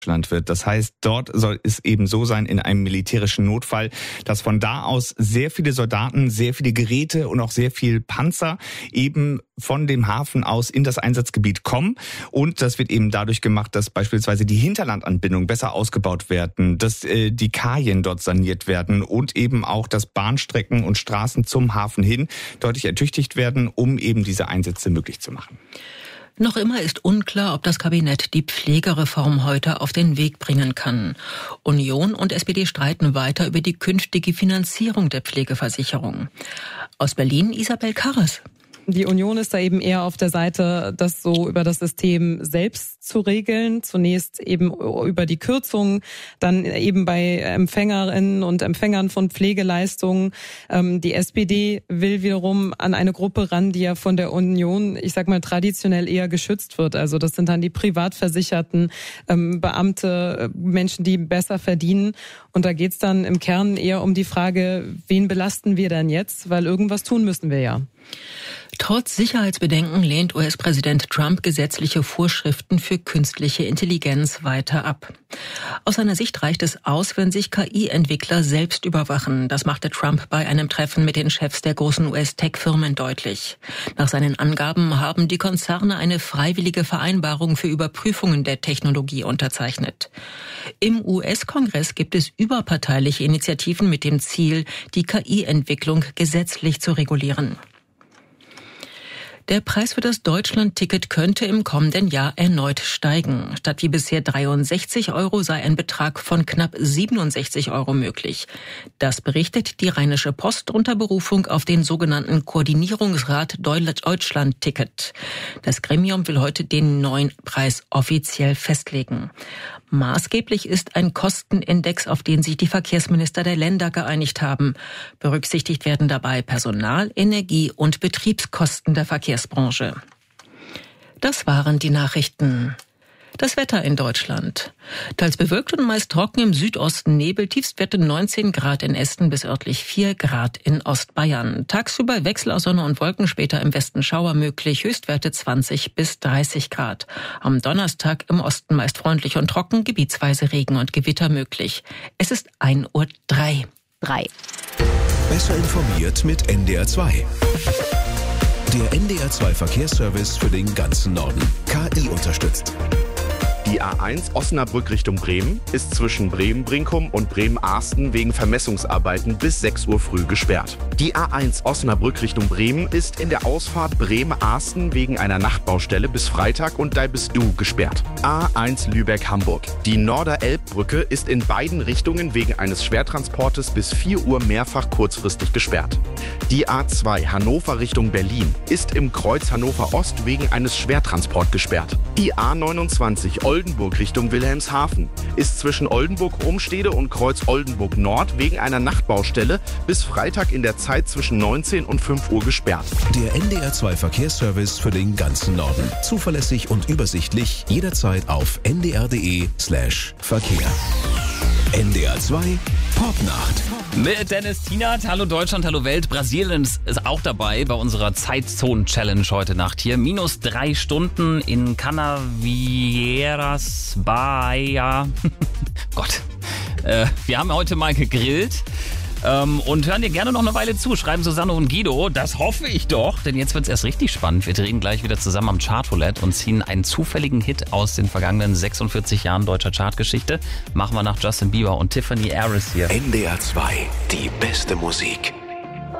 Deutschland wird. Das heißt, dort soll es eben so sein in einem militärischen Notfall, dass von da aus sehr viele Soldaten, sehr viele Geräte und auch sehr viel Panzer eben von dem Hafen aus in das Einsatzgebiet kommen. Und das wird eben dadurch gemacht, dass beispielsweise die Hinterlandanbindungen besser ausgebaut werden, dass die Kajen dort saniert werden und eben auch, dass Bahnstrecken und Straßen zum Hafen hin deutlich ertüchtigt werden, um eben diese Einsätze möglich zu machen. Noch immer ist unklar, ob das Kabinett die Pflegereform heute auf den Weg bringen kann. Union und SPD streiten weiter über die künftige Finanzierung der Pflegeversicherung. Aus Berlin Isabel Karres. Die Union ist da eben eher auf der Seite, das so über das System selbst zu regeln. Zunächst eben über die Kürzungen, dann eben bei Empfängerinnen und Empfängern von Pflegeleistungen. Die SPD will wiederum an eine Gruppe ran, die ja von der Union, ich sag mal, traditionell eher geschützt wird. Also das sind dann die Privatversicherten, Beamte, Menschen, die besser verdienen. Und da geht's dann im Kern eher um die Frage, wen belasten wir denn jetzt? Weil irgendwas tun müssen wir ja. Trotz Sicherheitsbedenken lehnt US-Präsident Trump gesetzliche Vorschriften für künstliche Intelligenz weiter ab. Aus seiner Sicht reicht es aus, wenn sich KI-Entwickler selbst überwachen. Das machte Trump bei einem Treffen mit den Chefs der großen US-Tech-Firmen deutlich. Nach seinen Angaben haben die Konzerne eine freiwillige Vereinbarung für Überprüfungen der Technologie unterzeichnet. Im US-Kongress gibt es überparteiliche Initiativen mit dem Ziel, die KI-Entwicklung gesetzlich zu regulieren. Der Preis für das Deutschland-Ticket könnte im kommenden Jahr erneut steigen. Statt wie bisher 63 € sei ein Betrag von knapp 67 € möglich. Das berichtet die Rheinische Post unter Berufung auf den sogenannten Koordinierungsrat Deutschland-Ticket. Das Gremium will heute den neuen Preis offiziell festlegen. Maßgeblich ist ein Kostenindex, auf den sich die Verkehrsminister der Länder geeinigt haben. Berücksichtigt werden dabei Personal-, Energie- und Betriebskosten der Verkehrsbranche. Das waren die Nachrichten. Das Wetter in Deutschland. Teils bewölkt und meist trocken, im Südosten Nebel, Tiefstwerte 19 Grad in Esten bis örtlich 4 Grad in Ostbayern. Tagsüber Wechsel aus Sonne und Wolken, später im Westen Schauer möglich, Höchstwerte 20 bis 30 Grad. Am Donnerstag im Osten meist freundlich und trocken, gebietsweise Regen und Gewitter möglich. Es ist 1:03 Uhr. Besser informiert mit NDR 2. Der NDR 2 Verkehrsservice für den ganzen Norden. KI unterstützt. Die A1 Osnabrück Richtung Bremen ist zwischen Bremen-Brinkum und Bremen-Arsten wegen Vermessungsarbeiten bis 6 Uhr früh gesperrt. Die A1 Osnabrück Richtung Bremen ist in der Ausfahrt Bremen-Arsten wegen einer Nachtbaustelle bis Freitag und da bist du gesperrt. A1 Lübeck-Hamburg. Die Norder-Elb-Brücke ist in beiden Richtungen wegen eines Schwertransportes bis 4 Uhr mehrfach kurzfristig gesperrt. Die A2 Hannover Richtung Berlin ist im Kreuz Hannover Ost wegen eines Schwertransports gesperrt. Die A29 Oldenburg Richtung Wilhelmshaven ist zwischen Oldenburg-Rumstede und Kreuz Oldenburg-Nord wegen einer Nachtbaustelle bis Freitag in der Zeit zwischen 19 und 5 Uhr gesperrt. Der NDR 2 Verkehrsservice für den ganzen Norden. Zuverlässig und übersichtlich, jederzeit auf ndr.de/Verkehr. NDR 2 Popnacht. Mit Dennis Tienert. Hallo Deutschland, hallo Welt. Brasilien ist auch dabei bei unserer Zeitzonen-Challenge heute Nacht hier. -3 Stunden in Canavieras, Bahia. Gott. Wir haben heute mal gegrillt. Und hören dir gerne noch eine Weile zu, schreiben Susanne und Guido. Das hoffe ich doch, denn jetzt wird es erst richtig spannend. Wir drehen gleich wieder zusammen am Chartroulette und ziehen einen zufälligen Hit aus den vergangenen 46 Jahren deutscher Chartgeschichte. Machen wir nach Justin Bieber und Tiffany Harris hier. NDR 2, die beste Musik.